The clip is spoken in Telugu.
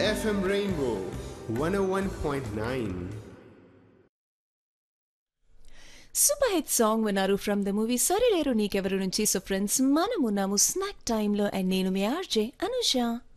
FM Rainbow 101.9. Super hit song విన్నారు ఫ్రమ్ ద మూవీ సరిలేరు నీకెవరు నుంచి. సో ఫ్రెండ్స్ మనమున్నాము స్నాక్ టైంలో అండ్ నేను మీ ఆర్జే అనుష.